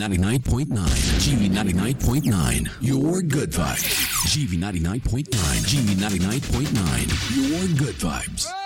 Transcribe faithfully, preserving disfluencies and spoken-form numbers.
ninety-nine point nine. G V ninety-nine point nine. Your good vibes. G V ninety-nine point nine. G V ninety-nine point nine. Your good vibes.